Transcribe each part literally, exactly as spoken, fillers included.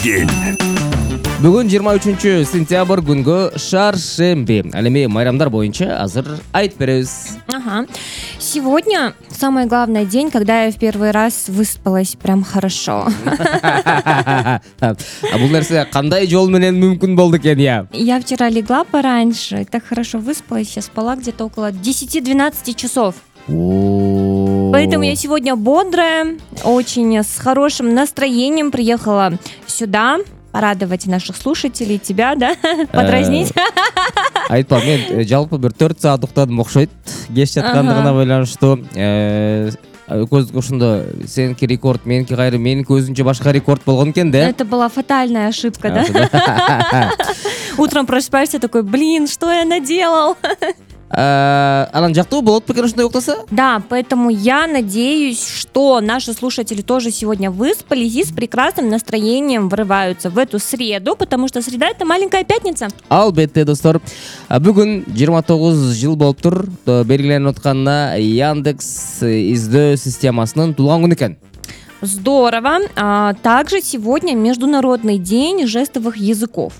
День. Бүгін жыйырма үчүнчү сентябрь күнгө шаршемби. Ал эми майрамдар боюнча азыр айтып беребиз. Ага. Сегодня самый главный день, когда я в первый раз выспалась прям хорошо. А бул нерсе кандай жол менен мүмкүн болду экен, я? Я вчера легла пораньше, так хорошо выспалась, я спала где-то около десяти-двенадцати часов. Поэтому я сегодня бодрая, очень с хорошим настроением приехала сюда. Порадовать наших слушателей, тебя, да? Подразнить. Айтпа, мен жалпы бир төрт саат уктадым окшойт. Кеч жаткандыгына байланыштуу. Көз ушунда сеники рекорд, меники кайры, меники өзүнчө башка рекорд болгон экен да? Это была фатальная ошибка, да? Утром просыпаешься такой, блин, что я наделал? Анан жактуу болот бекен ушундай уктаса? Да, поэтому я надеюсь, что наши слушатели тоже сегодня выспались и с прекрасным настроением врываются в эту среду, потому что среда — это маленькая пятница. Албетте, достор. Бүгүн жыйырма тогуз жыл болуптур белгиленип атканына Яндекс издөө системасынын туулган күнү экен. Здорово. А также сегодня Международный день жестовых языков.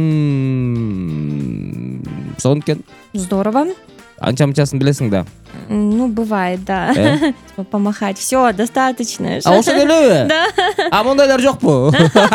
Сон экен. Здорово. Анча-мынчасын билесиң да. Ну, бывает, да. Помахать. Все, достаточно. А ошо элеби? Да. А мындайлар жокпу?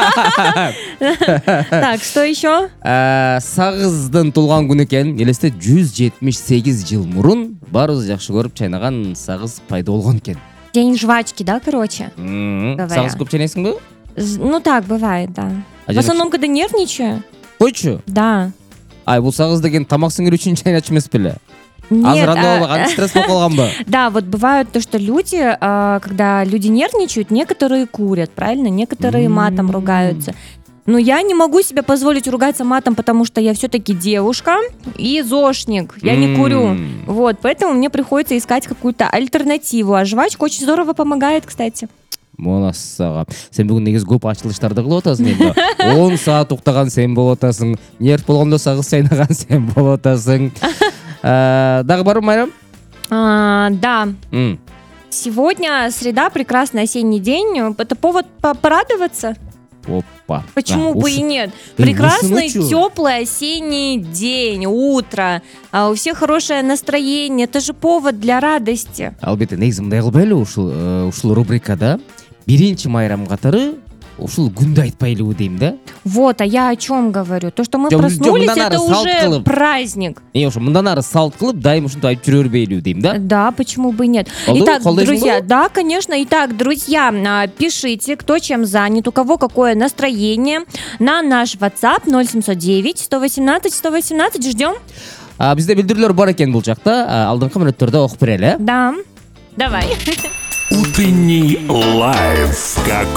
Так, что еще? Сагыздын туулган күнү экен. Элесте жүз жетимиш сегиз жыл мурун баарыбыз жакшы көрүп чайнаган сагыз пайда болгон экен. День жвачки, да, короче? Сагыз көп чайнайсыңбы? Ну так, бывает, да. В основном, когда нервничаю. Койчу? Да. Ай, бул сагыз деген тамак сиңирүү үчүн чайначу эмес беле? Нет, Азыр анда антистресс болуп калганбы? Да, вот бывает то, что люди, когда люди нервничают, некоторые курят, правильно? Некоторые матом ругаются. Но я не могу себе позволить ругаться матом, потому что я все-таки девушка и зошник. Я не курю. Вот, поэтому мне приходится искать какую-то альтернативу. А жвачка очень здорово помогает, кстати. Молассага. Сен бүгүн негизи көп ачылыштарды кылып атасың энди. он саат уктаган сен болуп атасың. Нерв болгондо сагыз чайнаган сен болуп атасың. Дагы барбы майрам? Да. Сегодня среда, прекрасный осенний день. Это повод порадоваться. Опа. Почему бы и нет? Прекрасный, теплый осенний день, утро. А у всех хорошее настроение. Это же повод для радости. Албетте, негизи мындай кылбайлы ушул ушул рубрикада биринчи майрам катары ушул күндү айтпайлыбы дейм да? Вот, а я о чем говорю? То, что мы проснулись, это уже праздник. Не, уж мындан ары салт кылып, дайым ушунтип айтып жүрө бербейлиби дейм да? Да, почему бы и нет? Итак, друзья, да, конечно. Итак, друзья, пишите, кто чем занят, у кого какое настроение, на наш WhatsApp ноль семьсот девять сто восемнадцать сто восемнадцать. Ждем. Бизде билдирүүлөр бар экен бул жакта. Алдыңкы мүнөттөрдө окуп берели. Да, давай. Утренний лайф. Как